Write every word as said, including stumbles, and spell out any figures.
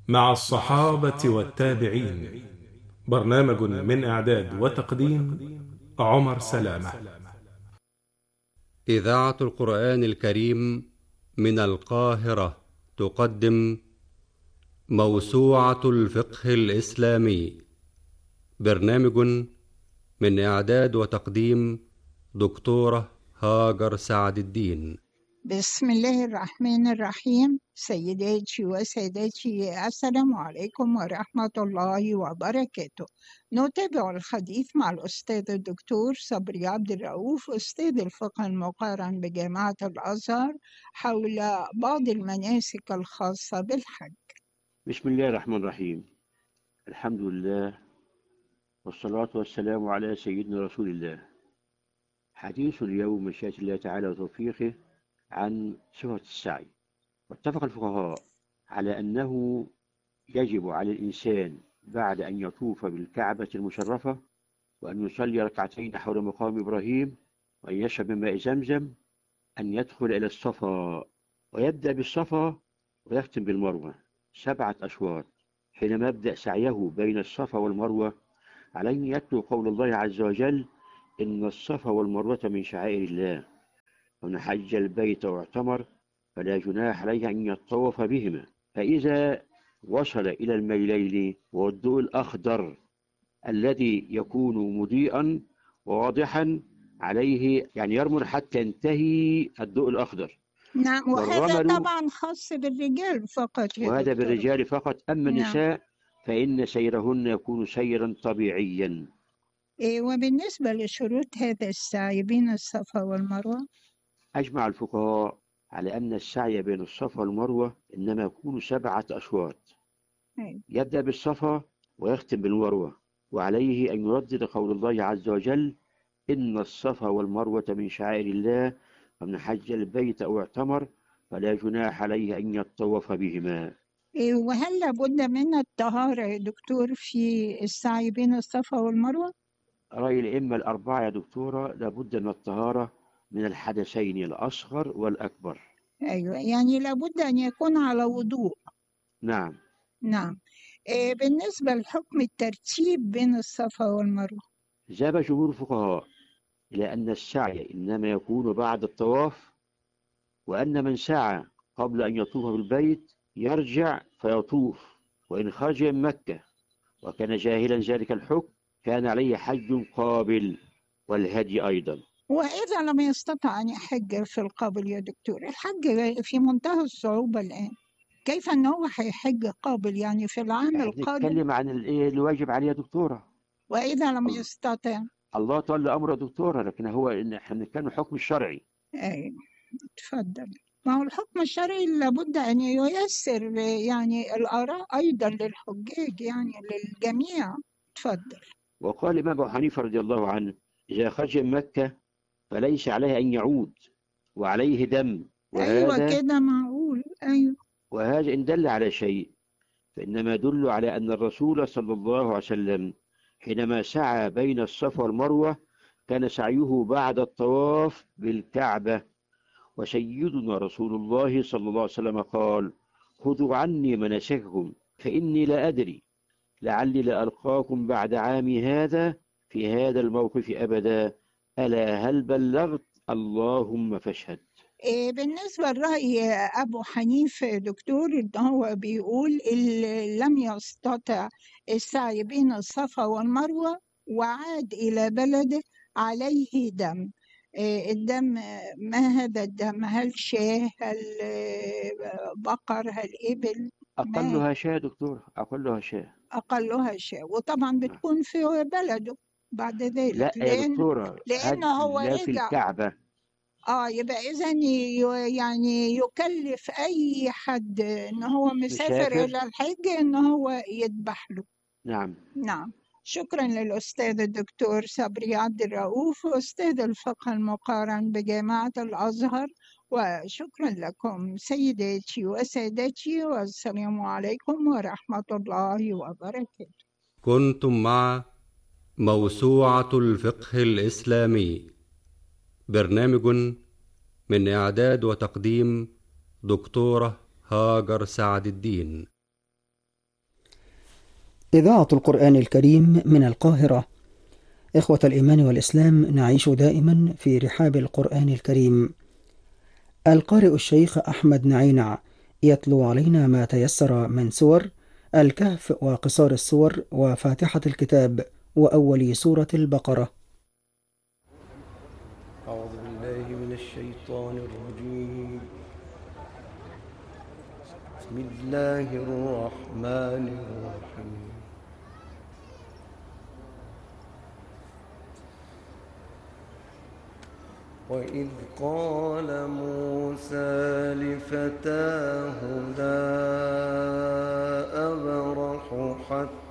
مع الصحابة والتابعين. برنامج من إعداد وتقديم عمر سلامة. إذاعة القرآن الكريم من القاهرة تقدم موسوعة الفقه الإسلامي. برنامج من إعداد وتقديم دكتورة هاجر سعد الدين. بسم الله الرحمن الرحيم. سيداتي وسادتي، السلام عليكم ورحمة الله وبركاته. نتابع الحديث مع الأستاذ الدكتور صبري عبد الرؤوف، أستاذ الفقه المقارن بجامعة الأزهر، حول بعض المناسك الخاصة بالحج. بسم الله الرحمن الرحيم. الحمد لله والصلاة والسلام على سيدنا رسول الله. حديث اليوم مشيئة الله تعالى وتوفيقه عن صفة السعي. واتفق الفقهاء على أنه يجب على الإنسان بعد أن يطوف بالكعبة المشرفة وأن يصلي ركعتين حول مقام إبراهيم وأن يشرب من ماء زمزم أن يدخل إلى الصفا، ويبدأ بالصفا ويختم بالمروة سبعة أشواط. حينما يبدأ سعيه بين الصفا والمروة عليه أن يتلو قول الله عز وجل: إن الصفا والمروة من شعائر الله، ومن حج البيت واعتمر فلا جناح عليه أن يطوف بهما. فإذا وصل إلى الميلين والضوء الأخضر الذي يكون مضيئا وواضحا عليه، يعني يرمل حتى ينتهي الضوء الأخضر. نعم، وهذا والرمل طبعا خاص بالرجال فقط يا وهذا دكتور. بالرجال فقط، أما نعم. النساء فإن سيرهن يكون سيرا طبيعيا. إيه، وبالنسبة لشروط هذا السعي بين الصفا والمروة؟ أجمع الفقهاء على أن السعي بين الصفا والمروة إنما يكون سبعة أشواط. أيوة. يبدأ بالصفا ويختم بالمروة، وعليه أن يردد قول الله عز وجل: إن الصفا والمروة من شعائر الله، ومن حج البيت أو اعتمر فلا جناح عليه أن يطوف بهما. إيه، وهل لابد من الطهارة يا دكتور في السعي بين الصفا والمروة؟ رأي الأئمة الأربعة يا دكتورة لابد من الطهارة من الحدثين الأصغر والأكبر. أيوة، يعني لابد أن يكون على وضوء. نعم. نعم. إيه، بالنسبة لحكم الترتيب بين الصفا والمروة؟ ذهب جمهور الفقهاء إلى أن السعي إنما يكون بعد الطواف، وأن من سعى قبل أن يطوف بالبيت يرجع فيطوف، وإن خرج من مكة وكان جاهلا ذلك الحكم كان عليه حج قابل والهدي أيضا. وإذا لم يستطع أن يحج في القابل يا دكتور؟ الحج في منتهى الصعوبة الآن، كيف أنه هيحج قابل يعني في العام احنا القادم؟ بنتكلم عن الايه اللي واجب عليه يا دكتورة. وإذا لم الله, يستطع؟ الله تولى أمره يا دكتورة، لكن هو إن احنا بنتكلم الحكم الشرعي. أي، تفضل. ما هو الحكم الشرعي لابد أن ييسر يعني الآراء أيضا للحجاج، يعني للجميع. تفضل. وقال الإمام أبو حنيفة رضي الله عنه: إذا خرج من مكة فليس عليه أن يعود وعليه دم. أيوة وهذا كده معقول. أيوة. وهذا إن دل على شيء فإنما يدل على أن الرسول صلى الله عليه وسلم حينما سعى بين الصفا والمروة كان سعيه بعد الطواف بالكعبة. وسيدنا رسول الله صلى الله عليه وسلم قال: خذوا عني مناسككم فإني لا أدري لعلي لألقاكم بعد عامي هذا في هذا الموقف أبدا، ألا هل بلغت؟ اللهم فاشهد. إيه، بالنسبة لرأي أبو حنيفة دكتور، إن هو بيقول اللي لم يستطع السعي بين الصفا والمروة وعاد إلى بلده عليه دم. إيه الدم؟ ما هذا الدم؟ هل شاه؟ هل بقر؟ هل إبل؟ ما أقلها شاة دكتور، أقلها شاة. أقلها شاه، وطبعا بتكون في بلده بعد ذلك، لا يا لأن دكتورة، لأن هد هو لا في رجع. الكعبة. اه، يبقى اذا يعني يكلف اي حد ان هو مسافر مسافر. الى الحج ان هو يذبح له. نعم. نعم. شكرا للاستاذ الدكتور صبري عبد الرؤوف، استاذ الفقه المقارن بجامعة الازهر. وشكرا لكم سيداتي وسادتي، والسلام عليكم ورحمة الله وبركاته. كنتم مع موسوعة الفقه الإسلامي. برنامج من إعداد وتقديم دكتورة هاجر سعد الدين. إذاعة القرآن الكريم من القاهرة. إخوة الإيمان والإسلام، نعيش دائما في رحاب القرآن الكريم. القارئ الشيخ أحمد نعينع يتلو علينا ما تيسر من سور الكهف وقصار السور وفاتحة الكتاب وأول سورة البقرة. أعوذ بالله من الشيطان الرجيم. بسم الله الرحمن الرحيم. وإذ قال موسى لفتاه لا أبرح حتى